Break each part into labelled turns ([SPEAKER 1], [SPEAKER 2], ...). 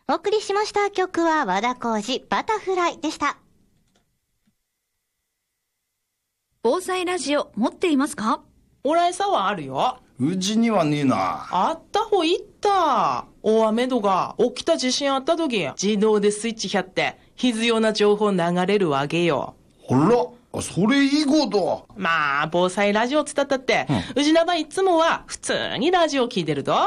[SPEAKER 1] お送りしました曲は和田浩司バタフライでした。
[SPEAKER 2] 防災ラジオ持っていますか？
[SPEAKER 3] 俺さはあるよ。
[SPEAKER 4] うちにはねえな。
[SPEAKER 3] あった方いった。大雨とか起きた地震あった時、自動でスイッチやって必要な情報流れるわけよ。
[SPEAKER 4] ほら、それいいこと。
[SPEAKER 3] まあ防災ラジオつったったって、うちなばいつもは普通にラジオ聞いてると。
[SPEAKER 4] ほ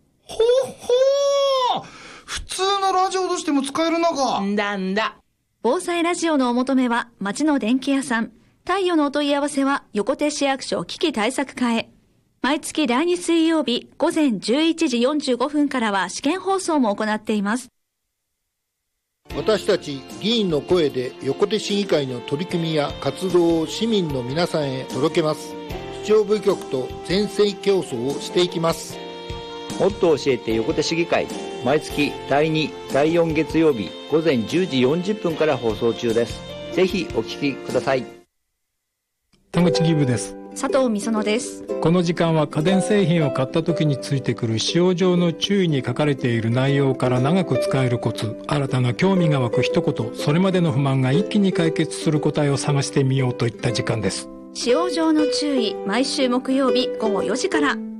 [SPEAKER 4] ほー、普通のラジオとしても使えるのか。
[SPEAKER 3] んだ。
[SPEAKER 2] 防災ラジオのお求めは町の電気屋さん。太陽のお問い合わせは横手市役所危機対策課へ。毎月第2水曜日午前11時45分からは試験放送も行っています。
[SPEAKER 5] 私たち議員の声で横手市議会の取り組みや活動を市民の皆さんへ届けます。市長部局と全盛競争をしていきます。
[SPEAKER 6] もっと教えて横手市議会、毎月第2、第4月曜日午前10時40分から放送中です。ぜひお聞きください。
[SPEAKER 7] 田口義部です。
[SPEAKER 2] 佐藤美園です。
[SPEAKER 7] この時間は家電製品を買った時についてくる使用上の注意に書かれている内容から長く使えるコツ、新たな興味が湧く一言、それまでの不満が一気に解決する答えを探してみようといった時間です。
[SPEAKER 2] 使用上の注意、毎週木曜日午後4時から。